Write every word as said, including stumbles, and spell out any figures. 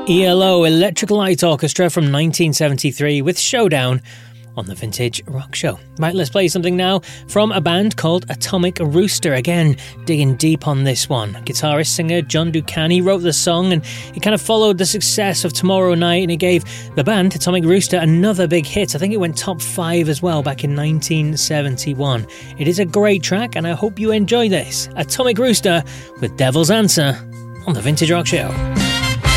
E L O Electric Light Orchestra from nineteen seventy-three with Showdown on the Vintage Rock Show. Right, let's play something now from a band called Atomic Rooster. Again, digging deep on this one. Guitarist, singer John Ducani wrote the song, and it kind of followed the success of Tomorrow Night, and it gave the band Atomic Rooster another big hit. I think it went top five as well back in nineteen seventy-one. It is a great track, and I hope you enjoy this. Atomic Rooster with Devil's Answer on the Vintage Rock Show.